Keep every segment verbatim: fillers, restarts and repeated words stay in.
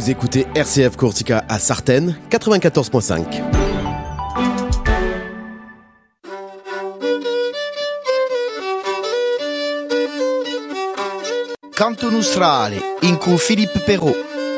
Vous écoutez R C F Corsica à Sartène, quatre-vingt-quatorze virgule cinq. Canto Nostrale, in cu Philippe Perrault.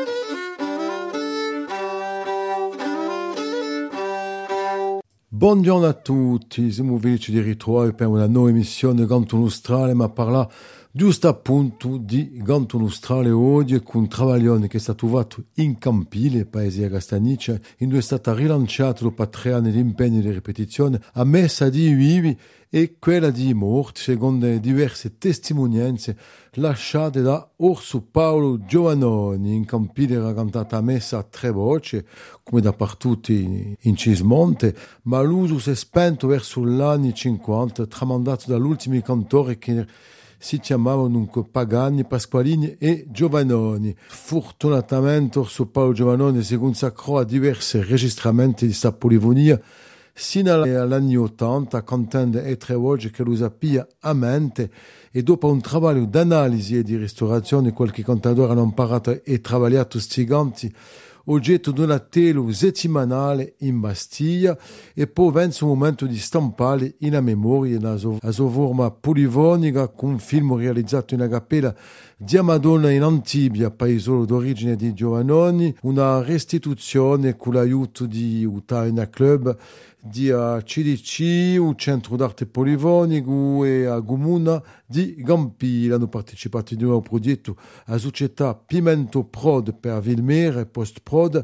Buongiorno a tutti, siamo felici di ritrovare per una nuova emissione di Canto Nostrale, ma parla giusto appunto di Canto Nostrale oggi con un travaglione che è stato fatto in Campile, paese a Castagniccia, in cui è stato rilanciato dopo tre anni di impegno e di ripetizione, a messa di vivi e quella di morti, secondo diverse testimonianze lasciate da Orso Paolo Giovannoni. In Campile era cantata a messa a tre voci, come dappertutto in, in Cismonte, ma l'uso si è spento verso gli anni cinquanta, tramandato dall'ultimi cantori che si chiamavano dunque Pagani, Pasqualini e Giovannoni. Fortunatamente Orso Paolo Giovannoni si consacrò a diversi registramenti di sta polifonia sino agli anni ottanta, cantando e tre voci che lo sapeva a mente, e dopo un lavoro d'analisi e di ristorazione qualche cantatore hanno imparato e travagliato sti canti oggetto di una tela settimanale in Bastiglia, e poi venne un momento di stampare in memoria a sua, a sua forma polifonica con un film realizzato in una cappella di Madonna in Antibia, paesolo d'origine di Giovannoni, una restituzione con l'aiuto di Utaina Club, di C D C, il Centro d'Arte Polifonico, e a Comuna di Campile. Hanno partecipato di nuovo al progetto a società Pimento Prod per Vilmere e Post Prod,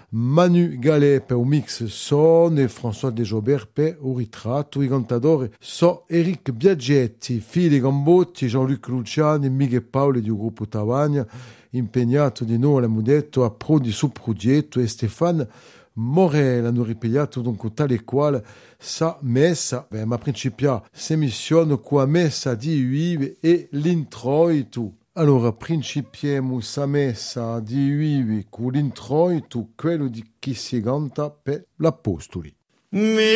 Manu Gallet per un mix son e François De Jobert per un ritratto. I cantatori sono Eric Biaggetti, Fili Gambotti, Jean-Luc Luciani, Miguel Paolo di gruppo Tavagna, impegnato di nuovo, l'abbiamo detto, a Prodi su progetto, e Stéphane Morel hanno ripigliato dunque tale e quale sa messa, beh, ma principia se missione qua messa di vive e l'introito. Allora, principiamo sa messa di vive con l'introito, quello di chi si canta per l'Apostoli.